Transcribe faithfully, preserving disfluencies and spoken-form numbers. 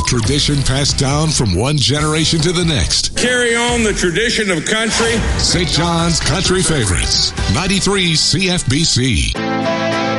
Tradition passed down from one generation to the next. Carry on the tradition of country. Saint John's Country Favorites, ninety-three C F B C.